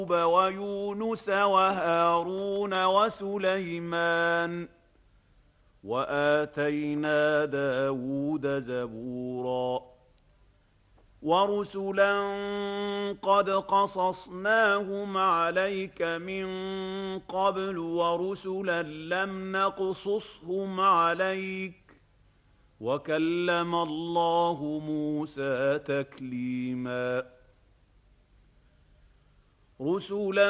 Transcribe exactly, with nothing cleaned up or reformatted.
ويونس وهارون وسليمان وآتينا داود زبورا ورسلا قد قصصناهم عليك من قبل ورسلا لم نقصصهم عليك وكلم الله موسى تكليما رسلا